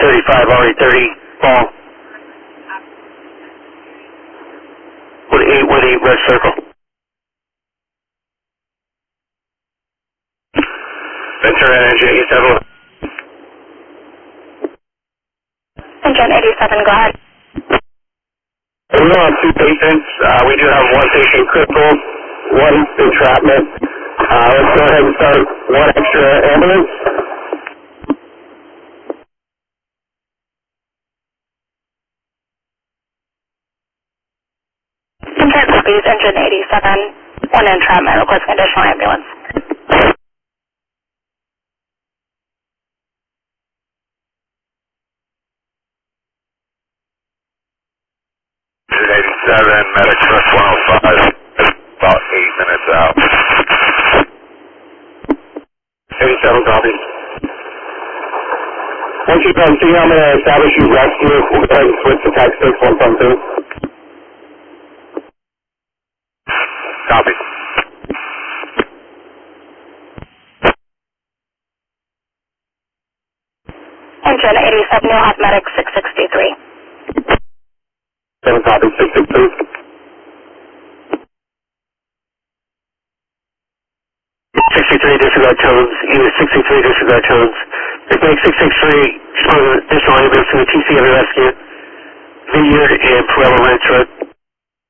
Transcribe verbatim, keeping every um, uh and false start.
thirty-five, R E thirty, ball. one eight one eight, red circle. Ventura Engine eighty-seven. Engine eighty-seven, go ahead. We will have two patients. Uh, we do have one patient critical, one entrapment. Uh, let's go ahead and start one extra ambulance. Engine squeeze, engine eighty-seven, one entrapment, requesting additional ambulance. Engine eighty-seven, medic truck one oh five, about eight minutes out. eighty-seven, copy. Once you come see, I'm going to establish you rescue. We'll go ahead and switch to tech six one from two. Copy. Engine eighty-seven, you'll have medic six sixty-three. seven, copy, six six two. sixty-three, disregard tones. Unit sixty-three, disregard tones. Mechanic six six three, respond to additional ambulance to the T C of the rescue. Vineyard and Pueblo Ranch Road.